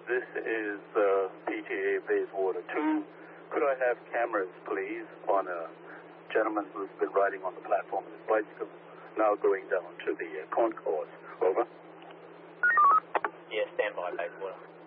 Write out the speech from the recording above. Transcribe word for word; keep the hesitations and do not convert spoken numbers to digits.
this is uh, P T A Bayswater two. Could I have cameras, please, on a gentleman who's been riding on the platform of his bicycle, now going down to the uh, concourse? Over. Yeah, stand by, Bayswater.